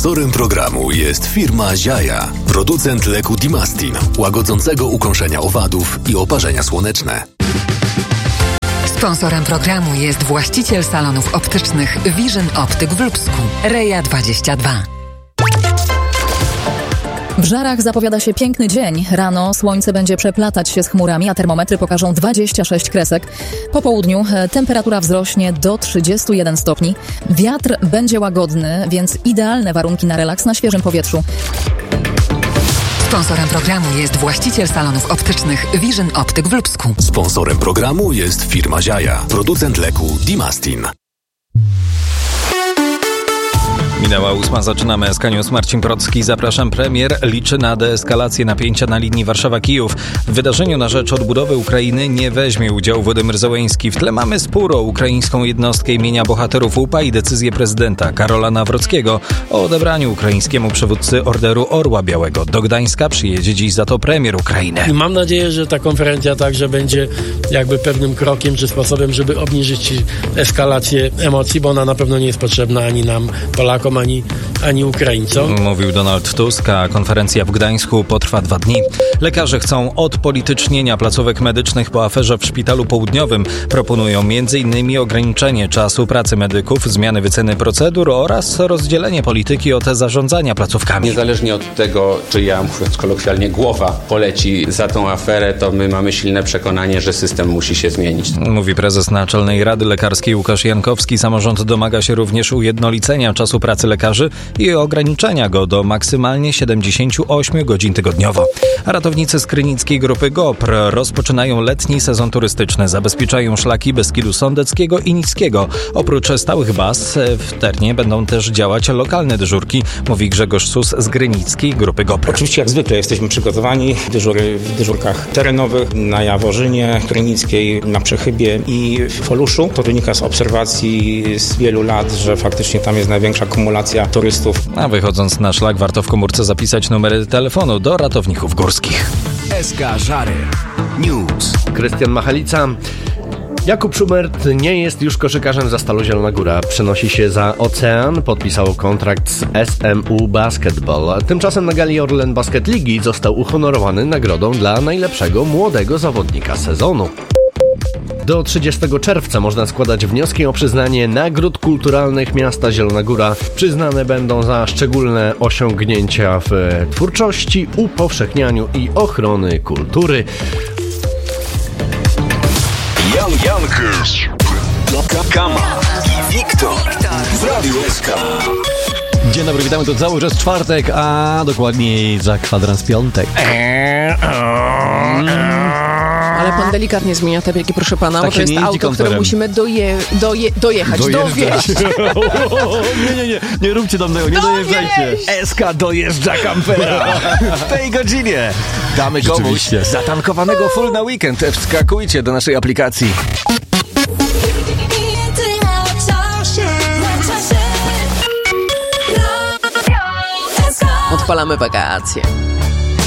Sponsorem programu jest firma Ziaja, producent leku Dimastin, łagodzącego ukąszenia owadów i oparzenia słoneczne. Sponsorem programu jest właściciel salonów optycznych Vision Optyk w Lubsku, Reja 22. W Żarach zapowiada się piękny dzień. Rano słońce będzie przeplatać się z chmurami, a termometry pokażą 26 kresek. Po południu temperatura wzrośnie do 31 stopni. Wiatr będzie łagodny, więc idealne warunki na relaks na świeżym powietrzu. Sponsorem programu jest właściciel salonów optycznych Vision Optyk w Lubsku. Sponsorem programu jest firma Ziaja, producent leku Dimastin. Minęła 8, zaczynamy SK News. Marcin Procki, zapraszam. Premier liczy na deeskalację napięcia na linii Warszawa-Kijów. W wydarzeniu na rzecz odbudowy Ukrainy nie weźmie udziału Władimir Zełenski. W tle mamy spór o ukraińską jednostkę imienia bohaterów UPA i decyzję prezydenta Karola Nawrockiego o odebraniu ukraińskiemu przywódcy Orderu Orła Białego. Do Gdańska przyjedzie dziś za to premier Ukrainy. I mam nadzieję, że ta konferencja także będzie jakby pewnym krokiem czy sposobem, żeby obniżyć eskalację emocji, bo ona na pewno nie jest potrzebna ani nam, Polakom, ani Ukraińcom. Mówił Donald Tusk, a konferencja w Gdańsku potrwa 2 dni. Lekarze chcą odpolitycznienia placówek medycznych po aferze w Szpitalu Południowym. Proponują m.in. ograniczenie czasu pracy medyków, zmiany wyceny procedur oraz rozdzielenie polityki od zarządzania placówkami. Niezależnie od tego, czy ja, mówiąc kolokwialnie, głowa poleci za tą aferę, to my mamy silne przekonanie, że system musi się zmienić. Mówi prezes Naczelnej Rady Lekarskiej Łukasz Jankowski. Samorząd domaga się również ujednolicenia czasu pracy lekarzy i ograniczenia go do maksymalnie 78 godzin tygodniowo. A ratownicy z krynickiej grupy GOPR rozpoczynają letni sezon turystyczny. Zabezpieczają szlaki Beskidu Sądeckiego i Niskiego. Oprócz stałych baz w terenie będą też działać lokalne dyżurki, mówi Grzegorz Sus z krynickiej grupy GOPR. Oczywiście jak zwykle jesteśmy przygotowani. Dyżury w dyżurkach terenowych na Jaworzynie, Krynickiej, na Przechybie i w Oluszu. To wynika z obserwacji z wielu lat, że faktycznie tam jest największa kumulacja turystów. A wychodząc na szlak, warto w komórce zapisać numery telefonu do ratowników górskich. SK Żary News. Krystian Machalica. Jakub Schubert nie jest już koszykarzem za Stalą Zielona Góra. Przenosi się za ocean, podpisał kontrakt z SMU Basketball. Tymczasem na gali Orlen Basket Ligi został uhonorowany nagrodą dla najlepszego młodego zawodnika sezonu. Do 30 czerwca można składać wnioski o przyznanie nagród kulturalnych miasta Zielona Góra. Przyznane będą za szczególne osiągnięcia w twórczości, upowszechnianiu i ochrony kultury. Jankers, Kama i Wiktor w Radiu SK. Dzień dobry, witamy, to cały czas czwartek, a dokładniej za kwadrans piątek. Ale pan delikatnie zmienia te biegi, proszę pana, Tak bo to jest auto, które musimy dojechać. Nie róbcie tam tego, nie dojeżdżajcie. SK dojeżdża kampera. W tej godzinie damy komuś zatankowanego full na weekend. Wskakujcie do naszej aplikacji. Odpalamy wakacje.